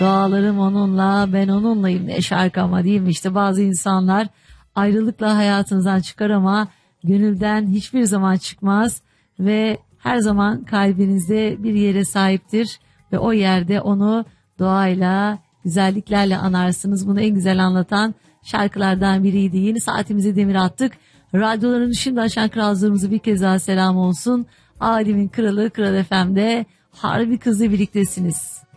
Dualarım onunla, ben onunlayım ne şarkı ama değil mi? İşte bazı insanlar ayrılıkla hayatınızdan çıkar ama gönülden hiçbir zaman çıkmaz ve her zaman kalbinizde bir yere sahiptir ve o yerde onu doğayla, güzelliklerle anarsınız. Bunu en güzel anlatan şarkılardan biriydi. Yeni saatimize demir attık. Radyoların şimdi açan kralcılarımıza bir kez daha selam olsun. Alemin kralı Kral FM'de Harbi Kız'la birliktesiniz.